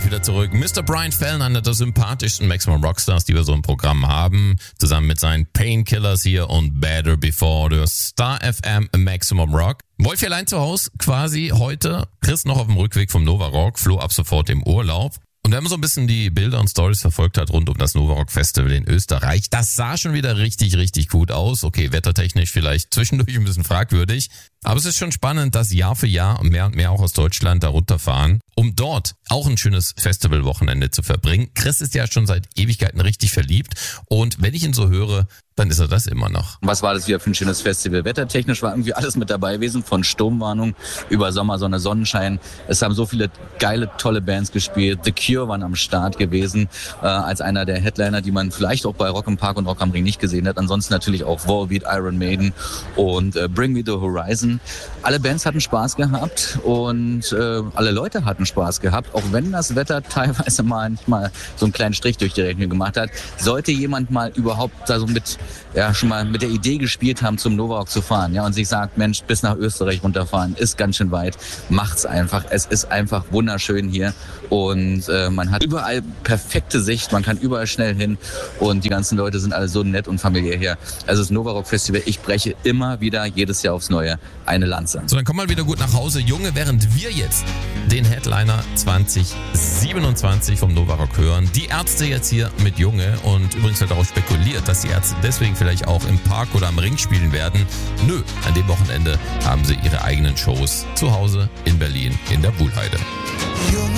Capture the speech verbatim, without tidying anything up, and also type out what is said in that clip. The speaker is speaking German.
wieder zurück. Mister Brian Fallon, einer der sympathischsten Maximum Rockstars, die wir so im Programm haben. Zusammen mit seinen Painkillers hier und Better Before. Der Star F M Maximum Rock. Wolfi allein zu Hause quasi heute. Chris noch auf dem Rückweg vom Nova Rock. Flo ab sofort im Urlaub. Und wenn man so ein bisschen die Bilder und Stories verfolgt hat rund um das Nova Rock Festival in Österreich, das sah schon wieder richtig, richtig gut aus. Okay, wettertechnisch vielleicht zwischendurch ein bisschen fragwürdig. Aber es ist schon spannend, dass Jahr für Jahr mehr und mehr auch aus Deutschland da runterfahren, um dort auch ein schönes Festivalwochenende zu verbringen. Chris ist ja schon seit Ewigkeiten richtig verliebt. Und wenn ich ihn so höre, dann ist er das immer noch. Was war das wieder für ein schönes Festival? Wettertechnisch war irgendwie alles mit dabei gewesen, von Sturmwarnung über Sommersonne, Sonnenschein. Es haben so viele geile, tolle Bands gespielt. The Cure waren am Start gewesen, äh, als einer der Headliner, die man vielleicht auch bei Rock im Park und Rock am Ring nicht gesehen hat. Ansonsten natürlich auch Volbeat, Iron Maiden und äh, Bring Me the Horizon. Alle Bands hatten Spaß gehabt und äh, alle Leute hatten Spaß gehabt, auch wenn das Wetter teilweise manchmal so einen kleinen Strich durch die Rechnung gemacht hat. Sollte jemand mal überhaupt da so mit, ja, schon mal mit der Idee gespielt haben, zum Nova Rock zu fahren, ja, und sich sagt, Mensch, bis nach Österreich runterfahren ist ganz schön weit, macht's einfach. Es ist einfach wunderschön hier und äh, man hat überall perfekte Sicht, man kann überall schnell hin und die ganzen Leute sind alle so nett und familiär hier. Also das Nova Rock Festival, ich breche immer wieder jedes Jahr aufs Neue eine Lanze. So, dann komm mal wieder gut nach Hause, Junge, während wir jetzt den Headliner zwanzig siebenundzwanzig vom Nova Rock hören. Die Ärzte jetzt hier mit Junge und übrigens wird darauf spekuliert, dass die Ärzte deswegen vielleicht auch im Park oder am Ring spielen werden. Nö, an dem Wochenende haben sie ihre eigenen Shows zu Hause in Berlin in der Buhlheide. Junge.